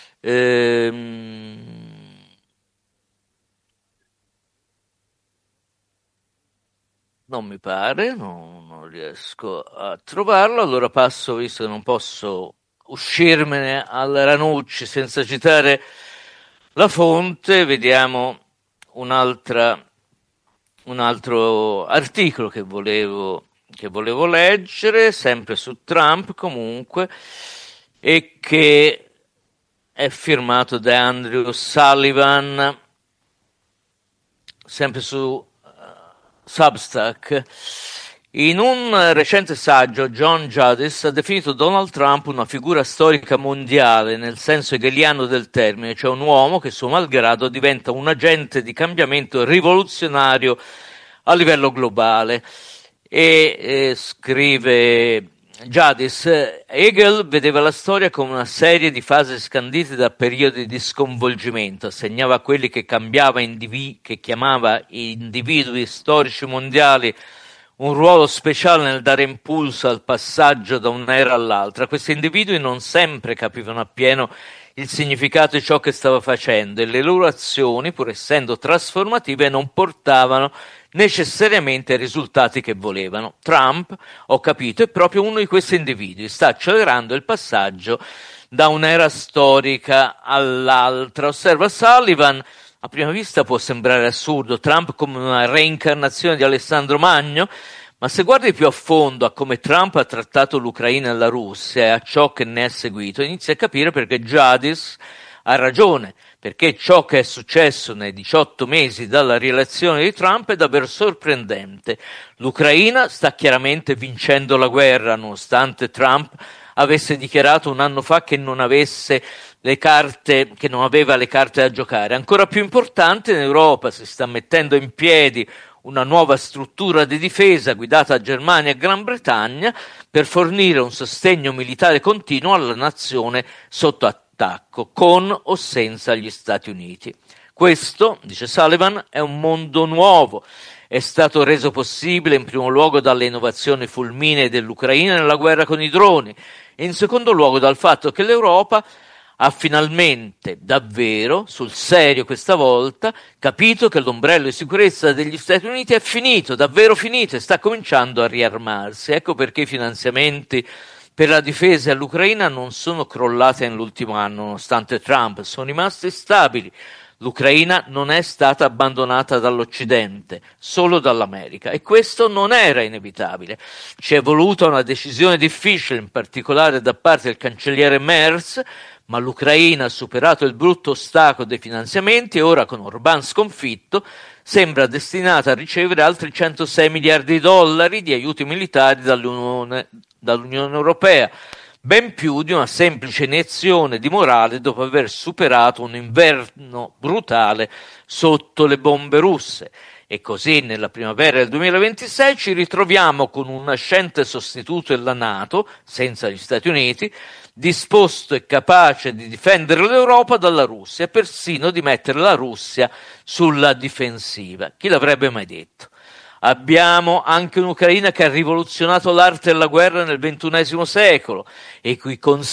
Non mi pare, non riesco a trovarlo, allora passo, visto che non posso uscirmene al Ranucci senza citare la fonte, vediamo un altro articolo che volevo leggere, sempre su Trump comunque, e che è firmato da Andrew Sullivan, sempre su Substack. In un recente saggio, John Jadis ha definito Donald Trump una figura storica mondiale nel senso hegeliano del termine, cioè un uomo che suo malgrado diventa un agente di cambiamento rivoluzionario a livello globale. E scrive Jadis, Hegel vedeva la storia come una serie di fasi scandite da periodi di sconvolgimento, assegnava a quelli che che chiamava individui storici mondiali un ruolo speciale nel dare impulso al passaggio da un'era all'altra. Questi individui non sempre capivano appieno il significato di ciò che stava facendo e le loro azioni, pur essendo trasformative, non portavano necessariamente ai risultati che volevano. Trump, ho capito, è proprio uno di questi individui, sta accelerando il passaggio da un'era storica all'altra. Osserva Sullivan, a prima vista può sembrare assurdo, Trump come una reincarnazione di Alessandro Magno, ma se guardi più a fondo a come Trump ha trattato l'Ucraina e la Russia e a ciò che ne è seguito, inizi a capire perché Jadis ha ragione, perché ciò che è successo nei 18 mesi dalla rielezione di Trump è davvero sorprendente. L'Ucraina sta chiaramente vincendo la guerra, nonostante Trump avesse dichiarato un anno fa che non aveva le carte da giocare. Ancora più importante, in Europa si sta mettendo in piedi una nuova struttura di difesa guidata da Germania e Gran Bretagna per fornire un sostegno militare continuo alla nazione sotto attacco, con o senza gli Stati Uniti. Questo, dice Sullivan, è un mondo nuovo. È stato reso possibile in primo luogo dalle innovazioni fulminee dell'Ucraina nella guerra con i droni e in secondo luogo dal fatto che l'Europa ha finalmente, davvero, sul serio questa volta, capito che l'ombrello di sicurezza degli Stati Uniti è finito, davvero finito, e sta cominciando a riarmarsi. Ecco perché i finanziamenti per la difesa all'Ucraina non sono crollati nell'ultimo anno, nonostante Trump, sono rimasti stabili. L'Ucraina non è stata abbandonata dall'Occidente, solo dall'America, e questo non era inevitabile. Ci è voluta una decisione difficile, in particolare da parte del cancelliere Merz, ma l'Ucraina ha superato il brutto ostacolo dei finanziamenti e ora, con Orbán sconfitto, sembra destinata a ricevere altri 106 miliardi di dollari di aiuti militari dall'Unione Europea, ben più di una semplice iniezione di morale dopo aver superato un inverno brutale sotto le bombe russe. E così nella primavera del 2026 ci ritroviamo con un nascente sostituto della NATO, senza gli Stati Uniti, disposto e capace di difendere l'Europa dalla Russia e persino di mettere la Russia sulla difensiva. Chi l'avrebbe mai detto? Abbiamo anche un'Ucraina che ha rivoluzionato l'arte della guerra nel XXI secolo e cui